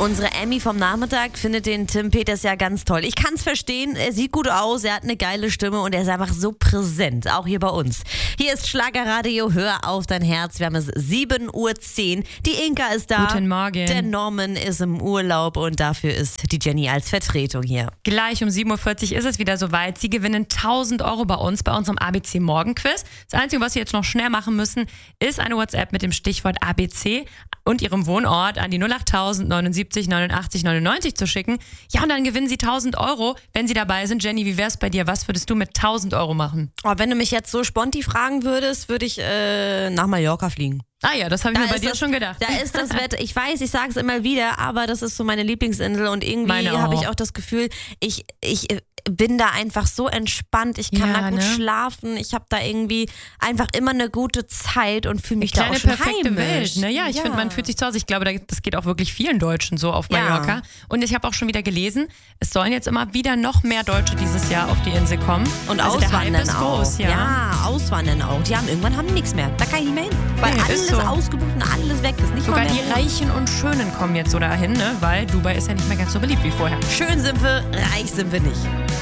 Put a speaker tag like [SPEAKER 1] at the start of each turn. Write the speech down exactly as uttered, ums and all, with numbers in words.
[SPEAKER 1] Unsere Emmy vom Nachmittag findet den Tim Peters ja ganz toll. Ich kann es verstehen, er sieht gut aus, er hat eine geile Stimme und er ist einfach so präsent, auch hier bei uns. Hier ist Schlagerradio, hör auf dein Herz. Wir haben es sieben Uhr zehn. Die Inka ist da.
[SPEAKER 2] Guten Morgen.
[SPEAKER 1] Der Norman ist im Urlaub und dafür ist die Jenny als Vertretung hier.
[SPEAKER 2] Gleich um sieben Uhr vierzig ist es wieder soweit. Sie gewinnen tausend Euro bei uns, bei unserem A B C Morgenquiz. Das Einzige, was Sie jetzt noch schnell machen müssen, ist eine WhatsApp mit dem Stichwort A B C und Ihrem Wohnort an die null acht tausend neunundsiebzig neunundachtzig neunundneunzig zu schicken. Ja, und dann gewinnen Sie tausend Euro, wenn Sie dabei sind. Jenny, wie wär's bei dir? Was würdest du mit tausend Euro machen?
[SPEAKER 1] Oh, wenn du mich jetzt so sponti fragen würdest, würde ich äh, nach Mallorca fliegen.
[SPEAKER 2] Ah ja, das habe ich
[SPEAKER 1] Da
[SPEAKER 2] mir bei
[SPEAKER 1] ist
[SPEAKER 2] dir
[SPEAKER 1] das,
[SPEAKER 2] schon gedacht.
[SPEAKER 1] Da ist das Wetter, ich weiß, ich sage es immer wieder, aber das ist so meine Lieblingsinsel und irgendwie
[SPEAKER 2] Meine
[SPEAKER 1] habe
[SPEAKER 2] auch.
[SPEAKER 1] ich auch das Gefühl, ich, ich bin da einfach so entspannt, ich kann
[SPEAKER 2] Ja,
[SPEAKER 1] da gut
[SPEAKER 2] ne?
[SPEAKER 1] schlafen, ich habe da irgendwie einfach immer eine gute Zeit und fühle mich
[SPEAKER 2] Die
[SPEAKER 1] da
[SPEAKER 2] kleine
[SPEAKER 1] auch schon
[SPEAKER 2] perfekte
[SPEAKER 1] heimisch.
[SPEAKER 2] Welt. Ne? Ja, ich finde, man fühlt sich zu Hause. Ich glaube, das geht auch wirklich vielen Deutschen so auf
[SPEAKER 1] Ja.
[SPEAKER 2] Mallorca. Und ich habe auch schon wieder gelesen, es sollen jetzt immer wieder noch mehr Deutsche dieses Jahr auf die Insel kommen.
[SPEAKER 1] Und
[SPEAKER 2] also der Hype
[SPEAKER 1] auswandern
[SPEAKER 2] ist
[SPEAKER 1] auch.
[SPEAKER 2] groß, ja.
[SPEAKER 1] ja, auswandern auch. Die haben irgendwann haben die nichts mehr. Da kann ich nicht mehr hin. Weil
[SPEAKER 2] Nee, ist
[SPEAKER 1] alles
[SPEAKER 2] so.
[SPEAKER 1] ausgebucht und alles weg ist. Nicht
[SPEAKER 2] Sogar
[SPEAKER 1] mal
[SPEAKER 2] die
[SPEAKER 1] mehr
[SPEAKER 2] Reichen und Schönen kommen jetzt so dahin, ne? Weil Dubai ist ja nicht mehr ganz so beliebt wie vorher.
[SPEAKER 1] schön sind wir, reich sind wir nicht.